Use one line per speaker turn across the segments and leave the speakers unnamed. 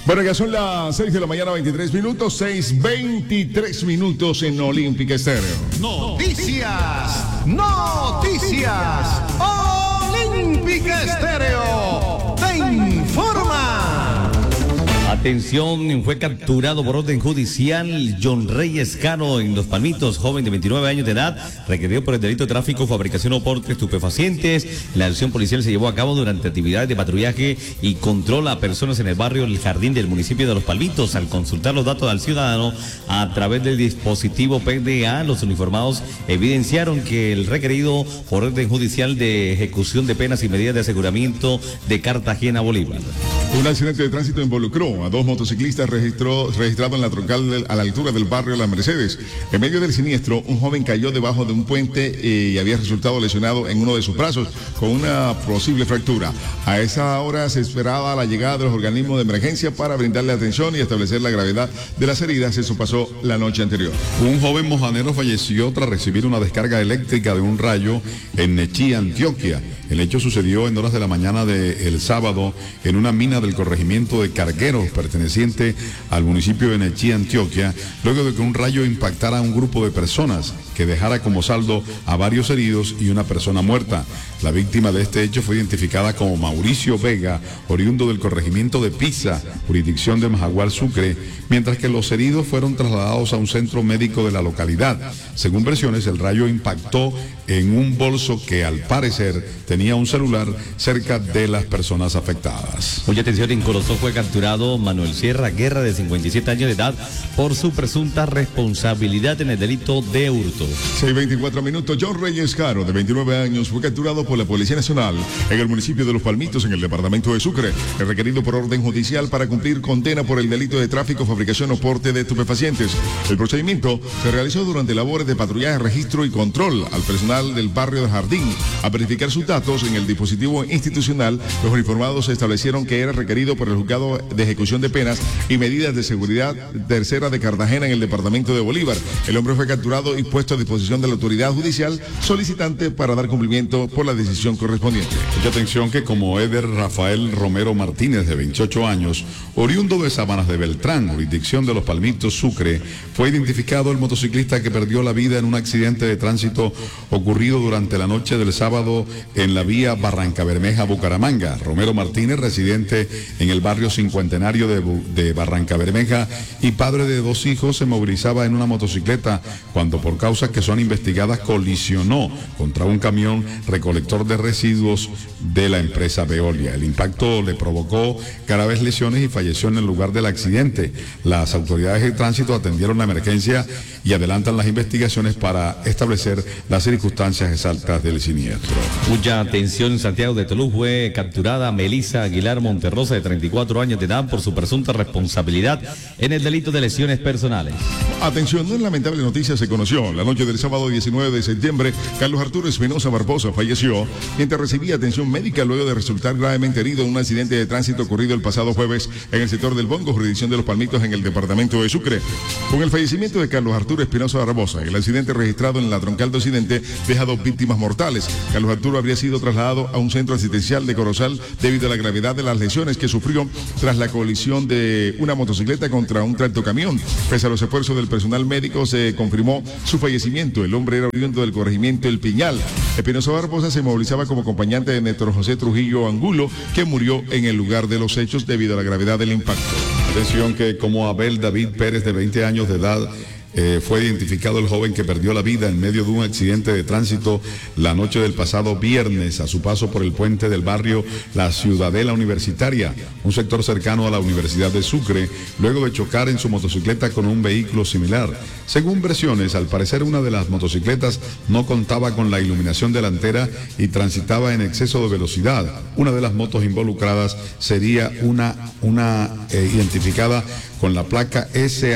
Bueno, ya son las 6 de la mañana, 23 minutos, 6:23 en Olímpica Estéreo.
Noticias, noticias. Olímpica Estéreo te informa.
Atención, fue capturado por orden judicial John Reyes Caro en Los Palmitos, joven de 29 años de edad, requerido por el delito de tráfico, fabricación o porte de estupefacientes. La acción policial se llevó a cabo durante actividades de patrullaje y control a personas en el barrio El Jardín del municipio de Los Palmitos. Al consultar los datos al ciudadano a través del dispositivo PDA, los uniformados evidenciaron que el requerido por orden judicial de ejecución de penas y medidas de aseguramiento de Cartagena, Bolívar.
Un accidente de tránsito involucró a dos motociclistas registrado en la troncal a la altura del barrio Las Mercedes. En medio del siniestro, un joven cayó debajo de un puente y había resultado lesionado en uno de sus brazos con una posible fractura. A esa hora se esperaba la llegada de los organismos de emergencia para brindarle atención y establecer la gravedad de las heridas. Eso pasó la noche anterior.
Un joven mojanero falleció tras recibir una descarga eléctrica de un rayo en Nechí, Antioquia. El hecho sucedió en horas de la mañana del sábado en una mina del corregimiento de Cargueros, perteneciente al municipio de Nechí, Antioquia, luego de que un rayo impactara a un grupo de personas, que dejara como saldo a varios heridos y una persona muerta. La víctima de este hecho fue identificada como Mauricio Vega, oriundo del corregimiento de Pisa, jurisdicción de Majagual, Sucre, mientras que los heridos fueron trasladados a un centro médico de la localidad. Según versiones, el rayo impactó en un bolso que al parecer tenía un celular cerca de las personas afectadas.
Mucha atención, en Corozó fue capturado Manuel Sierra Guerra, de 57 años de edad, por su presunta responsabilidad en el delito de hurto.
6:24. John Reyes Caro, de 29 años, fue capturado por la Policía Nacional en el municipio de Los Palmitos, en el departamento de Sucre. Es requerido por orden judicial para cumplir condena por el delito de tráfico, fabricación o porte de estupefacientes. El procedimiento se realizó durante labores de patrullaje, registro y control al personal del barrio del Jardín. A verificar sus datos en el dispositivo institucional, los uniformados establecieron que era requerido por el juzgado de ejecución de penas y medidas de seguridad tercera de Cartagena, en el departamento de Bolívar. El hombre fue capturado y puesto a disposición de la autoridad judicial solicitante para dar cumplimiento por la decisión correspondiente.
Mucha atención que como Eder Rafael Romero Martínez, de 28 años, oriundo de Sabanas de Beltrán, jurisdicción de Los Palmitos, Sucre, fue identificado el motociclista que perdió la vida en un accidente de tránsito ocurrido durante la noche del sábado en la vía Barranca Bermeja, Bucaramanga. Romero Martínez, residente en el barrio Cincuentenario de Barranca Bermeja y padre de dos hijos, se movilizaba en una motocicleta cuando, por causas que son investigadas, colisionó contra un camión recolector de residuos de la empresa Veolia. El impacto le provocó graves lesiones y falleció en el lugar del accidente. Las autoridades de tránsito atendieron la emergencia y adelantan las investigaciones para establecer las circunstancias exactas del siniestro.
Mucha atención, en Santiago de Tolú fue capturada Melissa Aguilar Monterrosa, de 34 años de edad, por su presunta responsabilidad en el delito de lesiones personales.
Atención, una lamentable noticia se conoció. La noche del sábado 19 de septiembre, Carlos Arturo Espinosa Barbosa falleció mientras recibía atención médica luego de resultar gravemente herido en un accidente de tránsito ocurrido el pasado jueves en el sector del Bongo, jurisdicción de Los Palmitos, en el departamento de Sucre. Con el fallecimiento de Carlos Arturo Espinosa Barbosa, el accidente registrado en la troncal de Occidente deja 2 víctimas mortales. Carlos Arturo habría sido trasladado a un centro asistencial de Corozal debido a la gravedad de las lesiones que sufrió tras la colisión de una motocicleta contra un tractocamión. Pese a los esfuerzos del personal médico, se confirmó su fallecimiento. El hombre era oriundo del corregimiento El Piñal. Espinosa Barbosa se movilizaba como acompañante de Néstor José Trujillo Angulo, que murió en el lugar de los hechos debido a la gravedad del impacto.
Atención que como Abel David Pérez, de 20 años de edad, fue identificado el joven que perdió la vida en medio de un accidente de tránsito la noche del pasado viernes a su paso por el puente del barrio La Ciudadela Universitaria, un sector cercano a la Universidad de Sucre, luego de chocar en su motocicleta con un vehículo similar. Según versiones, al parecer una de las motocicletas no contaba con la iluminación delantera y transitaba en exceso de velocidad. Una de las motos involucradas sería una identificada con la placa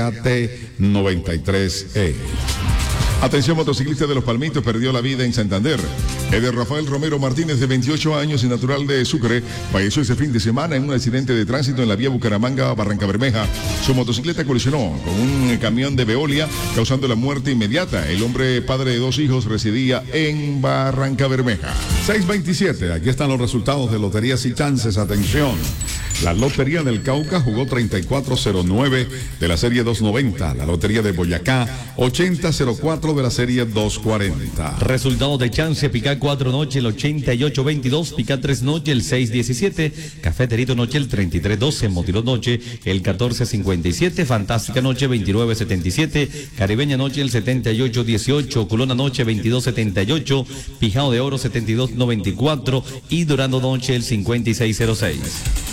SAT-93E.
Atención, motociclista de Los Palmitos perdió la vida en Santander. Eder Rafael Romero Martínez, de 28 años y natural de Sucre, falleció ese fin de semana en un accidente de tránsito en la vía Bucaramanga, Barranca Bermeja. Su motocicleta colisionó con un camión de Veolia, causando la muerte inmediata. El hombre, padre de 2 hijos, residía en Barranca Bermeja.
6:27, aquí están los resultados de Loterías y Chances. Atención. La Lotería del Cauca jugó 3409 de la serie 290. La Lotería de Boyacá 8004 de la serie 240.
Resultados de chance: Picar 4 noche el 88-22, Picar 3 noche el 6-17, Cafeterito noche el 33-12, Motilón noche el 14-57, Fantástica noche 29-77, Caribeña noche el 78-18, Culona noche 22-78, Pijao de Oro 72-94 y Durando noche el 56-06.